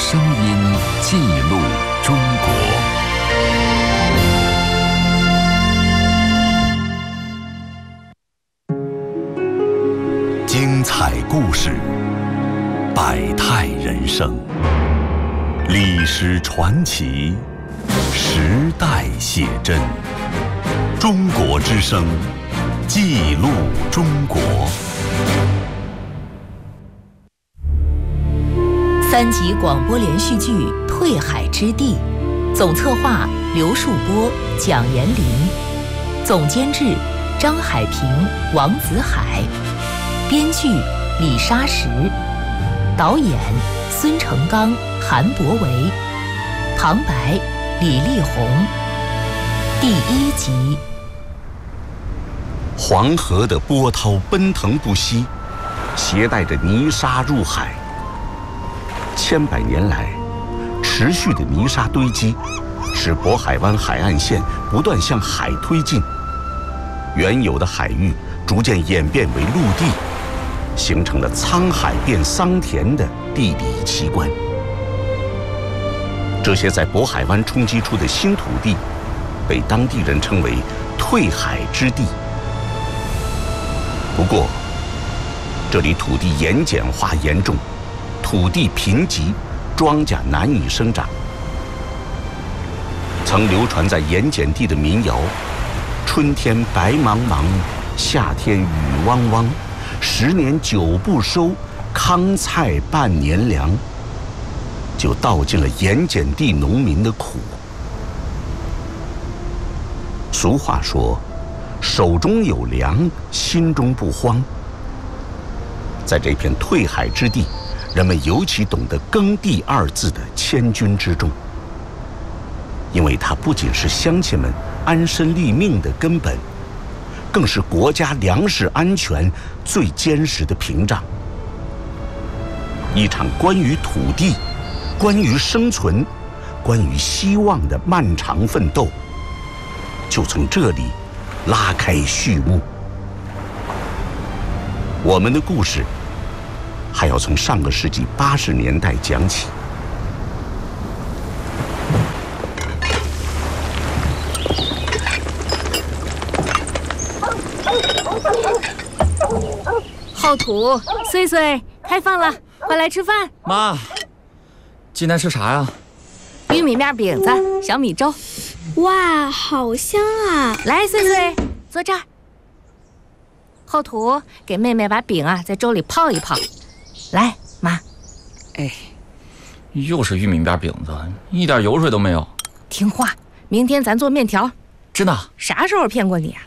声音记录中国。精彩故事，百态人生，历史传奇，时代写真。中国之声，记录中国。 3集广播连续剧《退海之地》，总策划刘树波、蒋延林，总监制张海平、王子海，编剧李沙石，导演孙成刚、韩博维，旁白李丽红。第1集。 黄河的波涛奔腾不息，携带着泥沙入海。千百年来，持续的泥沙堆积，使渤海湾海岸线不断向海推进，原有的海域逐渐演变为陆地，形成了沧海变桑田的地理奇观。这些在渤海湾冲击出的新土地，被当地人称为退海之地。不过，这里土地盐碱化严重，土地贫瘠，庄稼难以生长。曾流传在盐碱地的民谣：春天白茫茫，夏天雨汪汪，10年9不收，糠菜半年粮，就道尽了盐碱地农民的苦。俗话说，手中有粮，心中不慌。在这片退海之地，人们尤其懂得耕地2字的千钧之重，因为它不仅是乡亲们安身立命的根本，更是国家粮食安全最坚实的屏障。一场关于土地、关于生存、关于希望的漫长奋斗，就从这里拉开序幕。我们的故事还要从上个世纪80年代讲起。 浩土、穗穗，开饭了，快来吃饭。 妈，今天吃啥呀？ 玉米面饼子、小米粥。 哇，好香啊！ 来，穗穗，坐这儿。浩土，给妹妹把饼在粥里泡一泡。来，妈。 哎，又是玉米面饼子，一点油水都没有。 听话，明天咱做面条。 真的？ 啥时候骗过你啊？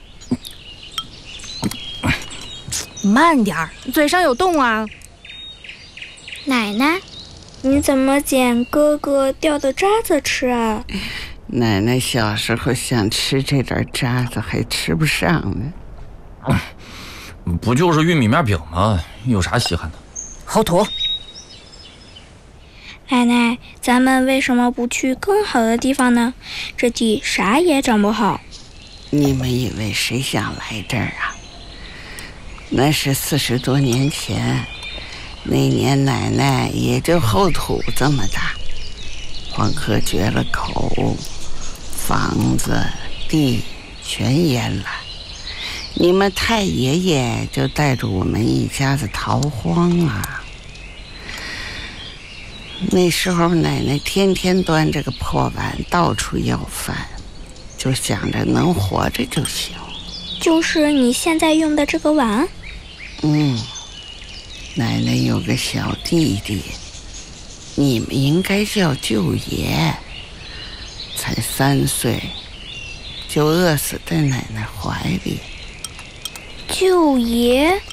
慢点儿，嘴上有洞啊。 奶奶，你怎么捡哥哥掉的渣子吃啊？ 奶奶小时候想吃这点渣子，还吃不上呢。 不就是玉米面饼吗？有啥稀罕的？ 好土。 奶奶，咱们为什么不去更好的地方呢？这地啥也长不好。 你们以为谁想来这儿啊？那是40多年前，那年奶奶也就后土这么大，黄河决了口，房子地全淹了，你们太爷爷就带着我们一家子逃荒啊。那时候奶奶天天端着个破碗到处要饭，就想着能活着就行。 就是你现在用的这个碗？ 奶奶有个小弟弟，你们应该叫舅爷，才3岁，就饿死在奶奶怀里。 舅爷？